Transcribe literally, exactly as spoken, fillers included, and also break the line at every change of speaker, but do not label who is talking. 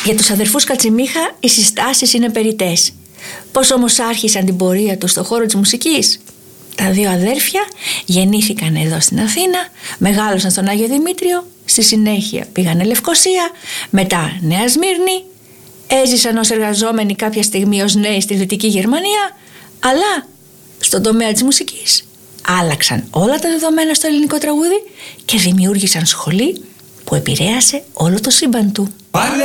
Για τους αδερφούς Κατσιμίχα οι συστάσεις είναι περιττές. Πώς όμως άρχισαν την πορεία τους στον χώρο της μουσικής? Τα δύο αδέρφια γεννήθηκαν εδώ στην Αθήνα, μεγάλωσαν στον Άγιο Δημήτριο, στη συνέχεια πήγανε Λευκοσία, μετά Νέα Σμύρνη, έζησαν ως εργαζόμενοι κάποια στιγμή ως νέοι στη Δυτική Γερμανία, αλλά στον τομέα της μουσικής άλλαξαν όλα τα δεδομένα στο ελληνικό τραγούδι και δημιούργησαν σχολή που επηρέασε όλο το σύμπαν του.